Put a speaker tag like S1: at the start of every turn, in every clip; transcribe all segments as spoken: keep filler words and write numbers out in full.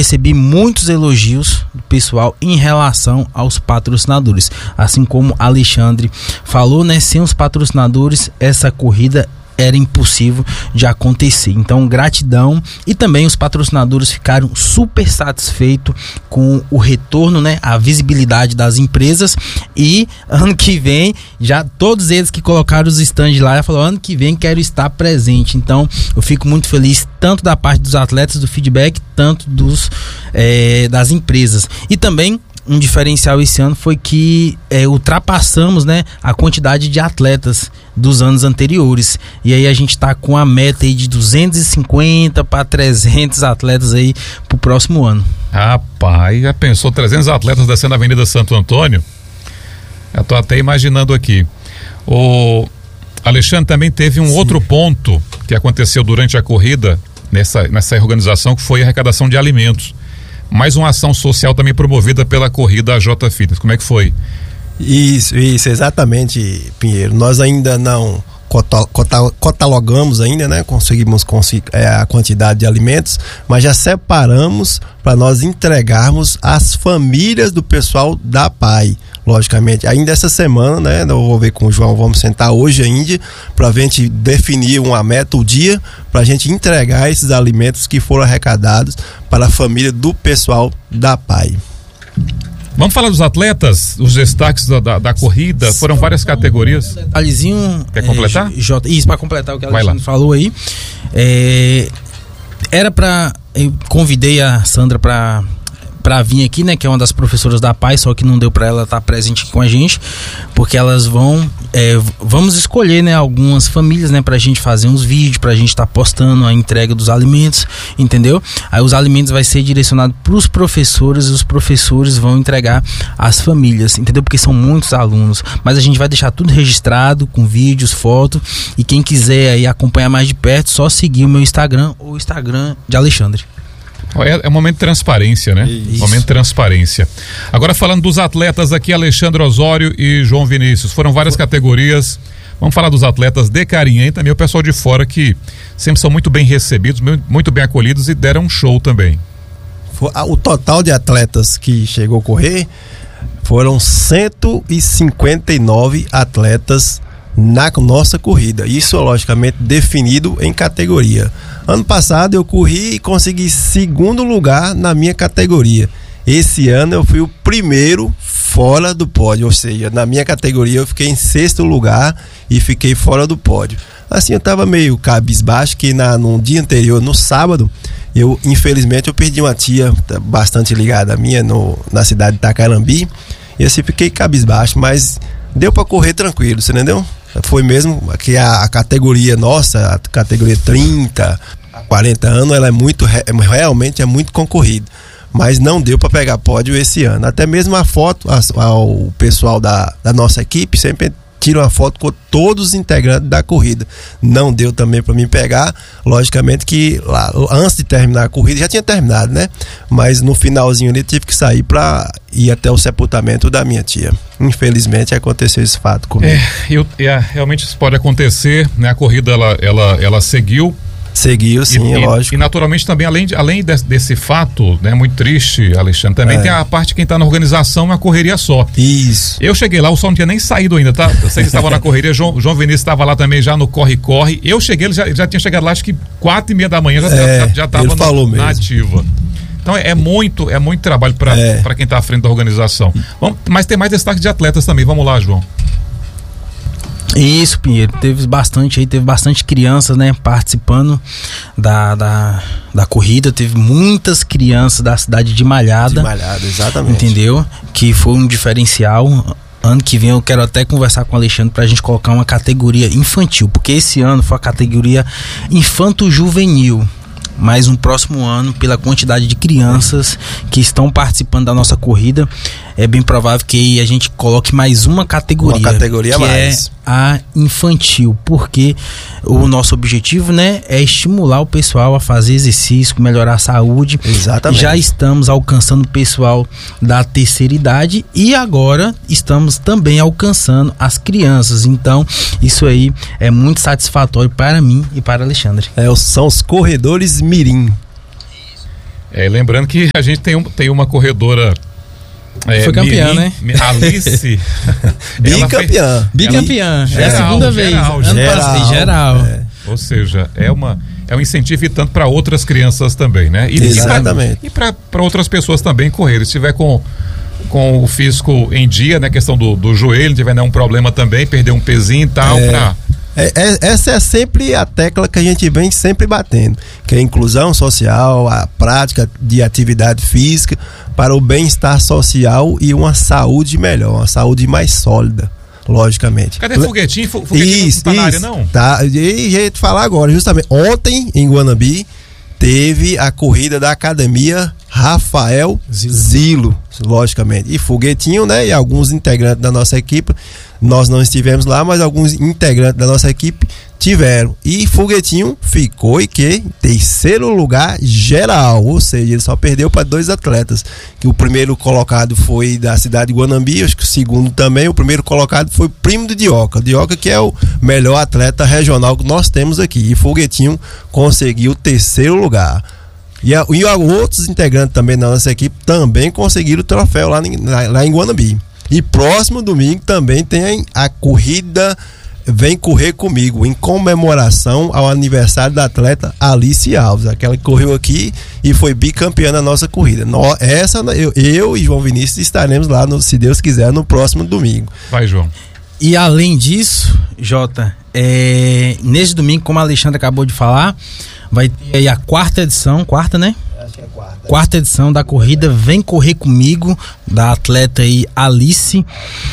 S1: recebi muitos elogios do pessoal em relação aos patrocinadores. Assim como Alexandre falou, né? Sem os patrocinadores, essa corrida era impossível de acontecer. Então, gratidão. E também os patrocinadores ficaram super satisfeitos com o retorno, né, a visibilidade das empresas. E ano que vem, já todos eles que colocaram os stands lá, já falaram, ano que vem quero estar presente. Então, eu fico muito feliz, tanto da parte dos atletas, do feedback, tanto dos é, das empresas. E também um diferencial esse ano foi que é, ultrapassamos, né, a quantidade de atletas dos anos anteriores. E aí a gente tá com a meta aí de duzentos e cinquenta para trezentos atletas aí pro próximo ano.
S2: Rapaz, já pensou trezentos atletas descendo a Avenida Santo Antônio? Eu tô até imaginando aqui. O Alexandre, também teve um Sim. outro ponto que aconteceu durante a corrida nessa, nessa organização, que foi a arrecadação de alimentos. Mais uma ação social também promovida pela corrida J Fitness. Como é que foi?
S3: Isso, isso, exatamente, Pinheiro. Nós ainda não cota, cota, catalogamos ainda, né? Conseguimos conseguir, é, a quantidade de alimentos, mas já separamos para nós entregarmos às famílias do pessoal da P A I. Logicamente, ainda essa semana, né? Eu vou ver com o João, vamos sentar hoje ainda para a gente definir uma meta, o dia, para a gente entregar esses alimentos que foram arrecadados para a família do pessoal da P A I.
S2: Vamos falar dos atletas, os destaques da, da, da corrida, foram várias categorias.
S1: Alizinho,
S2: quer completar?
S1: É, J, isso, para completar o que a
S2: Alexandre
S1: falou aí. É, era para, eu convidei a Sandra para para vir aqui, né, que é uma das professoras da P A I, só que não deu para ela estar presente aqui com a gente, porque elas vão, é, vamos escolher, né, algumas famílias, né, pra gente fazer uns vídeos, pra gente estar tá postando a entrega dos alimentos, entendeu? Aí os alimentos vai ser direcionado pros professores, e os professores vão entregar às famílias, entendeu? Porque são muitos alunos, mas a gente vai deixar tudo registrado, com vídeos, fotos, e quem quiser aí acompanhar mais de perto, só seguir o meu Instagram ou o Instagram de Alexandre.
S2: É, é um momento de transparência, né?
S1: Isso.
S2: Momento de transparência. Agora, falando dos atletas aqui, Alexandre Osório e João Vinícius, foram várias categorias. Vamos falar dos atletas de Carinha e também o pessoal de fora, que sempre são muito bem recebidos, muito bem acolhidos e deram um show também.
S3: O total de atletas que chegou a correr foram cento e cinquenta e nove atletas na nossa corrida. Isso, logicamente, definido em categoria. Ano passado eu corri e consegui segundo lugar na minha categoria. Esse ano eu fui o primeiro fora do pódio, ou seja, na minha categoria eu fiquei em sexto lugar e fiquei fora do pódio. Assim, eu tava meio cabisbaixo, que na, no dia anterior, no sábado, eu, infelizmente, eu perdi uma tia bastante ligada a minha no, na cidade de Itacarambi, e assim fiquei cabisbaixo, mas deu para correr tranquilo, você entendeu? Foi mesmo que a, a categoria nossa, a categoria trinta, quarenta anos, ela é muito, é, realmente é muito concorrida. Mas não deu para pegar pódio esse ano. Até mesmo a foto, a, a, o pessoal da, da nossa equipe sempre tira uma foto com todos os integrantes da corrida. Não deu também para mim pegar. Logicamente que lá, antes de terminar a corrida, já tinha terminado, né? Mas no finalzinho ali tive que sair para ir até o sepultamento da minha tia. Infelizmente aconteceu esse fato comigo.
S2: É, eu, é, realmente isso pode acontecer, né? A corrida ela, ela, ela seguiu.
S3: Seguiu, sim,
S2: e,
S3: é lógico.
S2: E, e naturalmente também, além, de, além desse, desse fato, né, muito triste, Alexandre, também é. tem a parte de quem está na organização, uma correria só.
S3: Isso.
S2: Eu cheguei lá, o sol não tinha nem saído ainda, tá? Vocês estavam na correria, João, João Vinícius estava lá também já no corre-corre. Eu cheguei, ele já, já tinha chegado lá, acho que quatro e meia da manhã, já estava
S3: é,
S2: na ativa. Então é, é muito, é muito trabalho para é. para quem está à frente da organização. Vamos, mas tem mais destaque de atletas também, vamos lá, João.
S1: Isso, Pinheiro, teve bastante aí, teve bastante crianças, né, participando da, da, da corrida, teve muitas crianças da cidade de Malhada.
S3: De Malhada, exatamente.
S1: Entendeu? Que foi um diferencial. Ano que vem eu quero até conversar com o Alexandre pra gente colocar uma categoria infantil, porque esse ano foi a categoria infanto-juvenil. Mas no próximo ano, pela quantidade de crianças que estão participando da nossa corrida, é bem provável que a gente coloque mais uma categoria,
S3: uma categoria
S1: que
S3: mais.
S1: é a infantil, porque o nosso objetivo, né, é estimular o pessoal a fazer exercício, melhorar a saúde.
S3: Exatamente.
S1: Já estamos alcançando o pessoal da terceira idade e agora estamos também alcançando as crianças. Então, isso aí é muito satisfatório para mim e para Alexandre.
S3: É, são os corredores mirim.
S2: É, lembrando que a gente tem, um, tem uma corredora. É,
S1: foi campeã,
S2: Mirim,
S1: né?
S3: Bicampeã.
S2: Alice.
S1: Bicampeã. É a
S2: Geral,
S1: segunda
S2: geral,
S1: vez.
S2: geral,
S1: Ano passado, geral.
S3: É.
S2: Ou seja, é, uma, é um incentivo e tanto para outras crianças também, né? E,
S3: Exatamente.
S2: E para outras pessoas também correr. Se estiver com, com o físico em dia, né? Questão do, do joelho, tiver nenhum problema também, perder um pezinho e tal,
S3: É.
S2: para...
S3: É, é, essa é sempre a tecla que a gente vem sempre batendo, que é a inclusão social, a prática de atividade física para o bem-estar social e uma saúde melhor, uma saúde mais sólida, logicamente.
S2: Cadê foguetinho? Foguetinho
S3: Isso,
S2: não tá na área,
S3: isso.
S2: não?
S3: Tá, e já ia te falar agora, justamente, ontem em Guanambi teve a corrida da academia Rafael Zilo. Zilo, logicamente, e foguetinho, né, e alguns integrantes da nossa equipe. Nós não estivemos lá, mas alguns integrantes da nossa equipe tiveram. E foguetinho ficou e que em terceiro lugar geral, ou seja, ele só perdeu para dois atletas. Que o primeiro colocado foi da cidade de Guanambi, acho que o segundo também. O primeiro colocado foi o primo do Dioca. O Dioca, que é o melhor atleta regional que nós temos aqui. E foguetinho conseguiu o terceiro lugar. E, a, e a, outros integrantes também da nossa equipe também conseguiram o troféu lá em, lá, lá em Guanambi. E próximo domingo também tem a corrida Vem Correr Comigo, em comemoração ao aniversário da atleta Alice Alves, aquela que correu aqui e foi bicampeã na nossa corrida. No, essa eu, eu e João Vinícius estaremos lá, no, se Deus quiser, no próximo domingo.
S2: Vai, João.
S1: E além disso, Jota, é, nesse domingo, como a Alexandre acabou de falar, vai ter aí a quarta edição, quarta, né?
S3: Acho que é quarta.
S1: Quarta edição da corrida Vem Correr Comigo, da atleta aí Alice.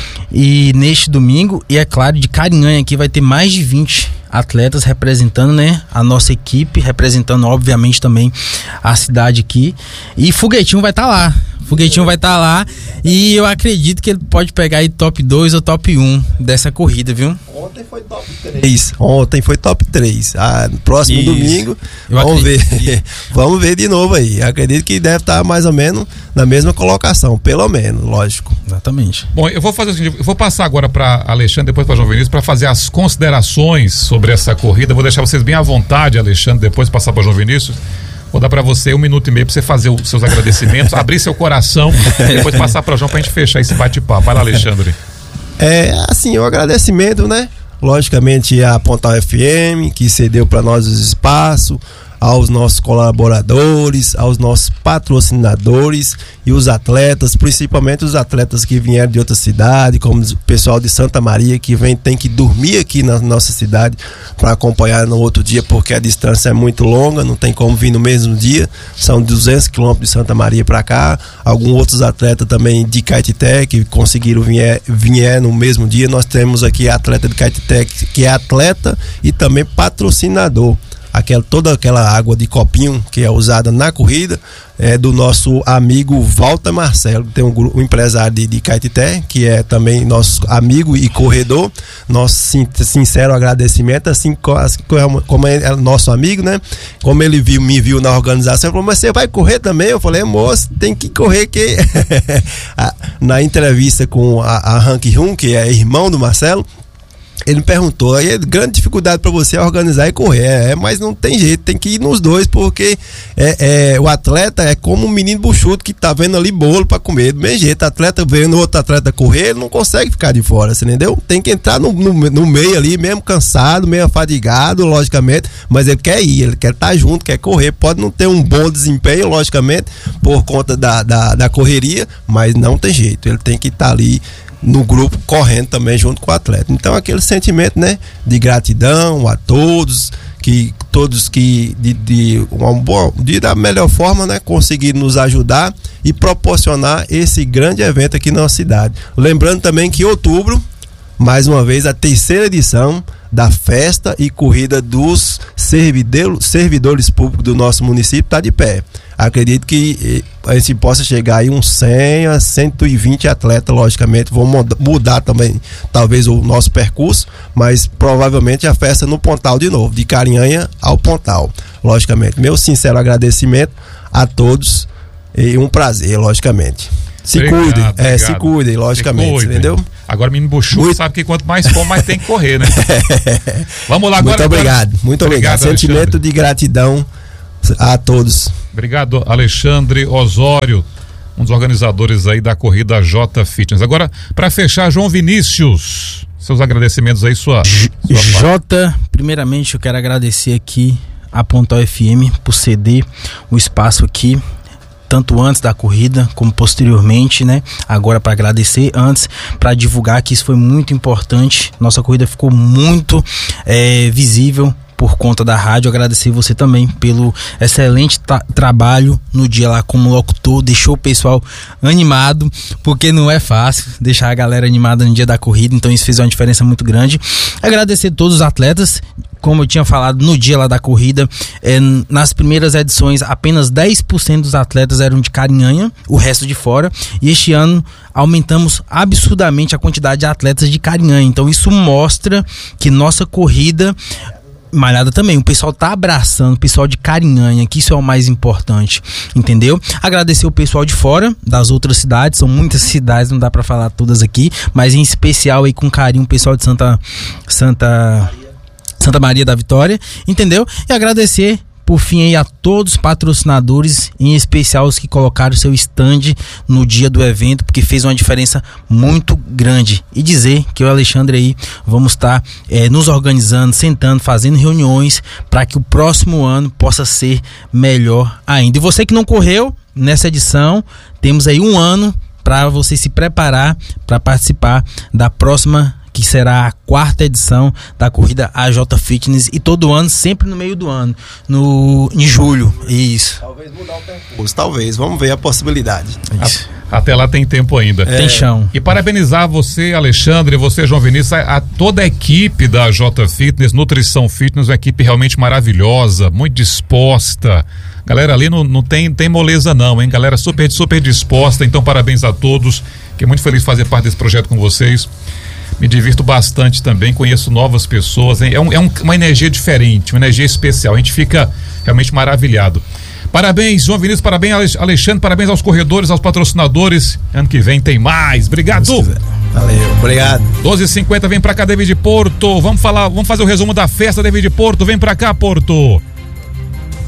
S1: E neste domingo, e é claro, de Carinhanha aqui vai ter mais de vinte atletas representando, né, a nossa equipe, representando obviamente também a cidade aqui. E Foguetinho vai estar tá lá. Foguetinho vai estar tá lá e eu acredito que ele pode pegar aí top dois ou top um dessa corrida, viu?
S3: Ontem foi top três. Ontem foi top três. Ah, no próximo
S1: Isso.
S3: domingo,
S1: Eu
S3: vamos
S1: acredito.
S3: ver. Vamos ver de novo aí. Acredito que deve estar mais ou menos na mesma colocação, pelo menos, lógico.
S1: Exatamente.
S2: Bom, eu vou fazer o seguinte, eu vou passar agora para Alexandre, depois para João Vinícius, para fazer as considerações sobre essa corrida. Vou deixar vocês bem à vontade, Alexandre, depois passar para João Vinícius. Vou dar para você um minuto e meio para você fazer os seus agradecimentos, abrir seu coração, depois passar para o João para a gente fechar esse bate-papo. Vai lá, Alexandre.
S3: É, assim, o agradecimento, né? Logicamente a Pontal F M, que cedeu para nós os espaços, aos nossos colaboradores, aos nossos patrocinadores e os atletas, principalmente os atletas que vieram de outra cidade, como o pessoal de Santa Maria, que vem, tem que dormir aqui na nossa cidade para acompanhar no outro dia, porque a distância é muito longa, não tem como vir no mesmo dia, são duzentos quilômetros de Santa Maria para cá. Alguns outros atletas também de Caetité que conseguiram vir, vir no mesmo dia. Nós temos aqui a atleta de Caetité que é atleta e também patrocinador. Aquela, toda aquela água de copinho que é usada na corrida é do nosso amigo Walter Marcelo, que tem um, um empresário de, de Caetité, que é também nosso amigo e corredor. Nosso sin, sincero agradecimento, assim como, como é nosso amigo, né? Como ele viu, me viu na organização, ele falou, mas você vai correr também? Eu falei, moço, tem que correr, que na entrevista com a, a Hank Rum, que é irmão do Marcelo, ele me perguntou, aí é grande dificuldade para você organizar e correr, é, mas não tem jeito, tem que ir nos dois, porque é, é, o atleta é como um menino buchudo que tá vendo ali bolo para comer, do mesmo jeito, atleta vendo outro atleta correr, ele não consegue ficar de fora, você entendeu? Tem que entrar no, no, no meio ali, mesmo cansado, meio afadigado, logicamente, mas ele quer ir, ele quer estar junto, quer correr, pode não ter um bom desempenho, logicamente, por conta da, da, da correria, mas não tem jeito, ele tem que estar ali no grupo, correndo também junto com o atleta. Então aquele sentimento, né, de gratidão a todos, que todos que de, de, uma boa, de da melhor forma, né, conseguiram nos ajudar e proporcionar esse grande evento aqui na nossa cidade. Lembrando também que em outubro, mais uma vez, a terceira edição da festa e corrida dos servidores, servidores públicos do nosso município está de pé. Acredito que a gente possa chegar aí uns cem a cento e vinte atletas, logicamente, vão mudar também, talvez, o nosso percurso, mas provavelmente a festa no Pontal de novo, de Carinhanha ao Pontal, logicamente. Meu sincero agradecimento a todos e um prazer, logicamente. Se
S2: obrigado,
S3: cuidem, é,
S2: obrigado.
S3: se cuidem, logicamente,
S2: se cuidem.
S3: Entendeu?
S2: Agora o menino buchudo
S3: Muito...
S2: sabe que quanto mais come, mais tem que correr, né? Vamos lá agora.
S3: Muito obrigado,
S2: agora...
S3: muito obrigado. obrigado Sentimento Alexandre. De gratidão a todos.
S2: Obrigado, Alexandre Osório, um dos organizadores aí da corrida J Fitness. Agora, para fechar, João Vinícius, seus agradecimentos aí, sua, sua
S1: Jota, primeiramente eu quero agradecer aqui a Pontal F M por ceder o espaço aqui, tanto antes da corrida como posteriormente, né? Agora para agradecer, antes para divulgar que isso foi muito importante. Nossa corrida ficou muito é, visível por conta da rádio. Agradecer você também pelo excelente tra- trabalho no dia lá como locutor, deixou o pessoal animado, porque não é fácil deixar a galera animada no dia da corrida, então isso fez uma diferença muito grande. Agradecer todos os atletas, como eu tinha falado no dia lá da corrida, é, nas primeiras edições apenas dez por cento dos atletas eram de Carinhanha, o resto de fora, e este ano aumentamos absurdamente a quantidade de atletas de Carinhanha, então isso mostra que nossa corrida Malhada também, o pessoal tá abraçando, o pessoal de Carinhanha, que isso é o mais importante, entendeu? Agradecer o pessoal de fora, das outras cidades, são muitas cidades, não dá pra falar todas aqui, mas em especial aí com carinho o pessoal de Santa Santa Santa Maria da Vitória, entendeu? E agradecer por fim aí a todos os patrocinadores, em especial os que colocaram seu stand no dia do evento, porque fez uma diferença muito grande. E dizer que eu e o Alexandre aí vamos estar é, nos organizando, sentando, fazendo reuniões para que o próximo ano possa ser melhor ainda. E você que não correu nessa edição, temos aí um ano para você se preparar para participar da próxima, que será a quarta edição da corrida A J Fitness, e todo ano, sempre no meio do ano, no, em julho, isso.
S3: Talvez mudar o percurso, talvez, vamos ver a possibilidade.
S2: A, até lá tem tempo ainda.
S1: É. Tem chão.
S2: E parabenizar você, Alexandre, você, João Vinícius, a, a toda a equipe da J Fitness, Nutrição Fitness, uma equipe realmente maravilhosa, muito disposta. Galera ali não, não tem, tem moleza não, hein? Galera super, super disposta, então parabéns a todos, que é muito feliz de fazer parte desse projeto com vocês. Me divirto bastante também, conheço novas pessoas, hein? É, um, é um, uma energia diferente, uma energia especial, a gente fica realmente maravilhado. Parabéns, João Vinícius, parabéns, Alexandre, parabéns aos corredores, aos patrocinadores. Ano que vem tem mais, obrigado.
S3: Valeu, obrigado.
S2: doze e cinquenta, vem pra cá, David Porto, vamos falar, vamos fazer o resumo da festa, David Porto, vem pra cá, Porto.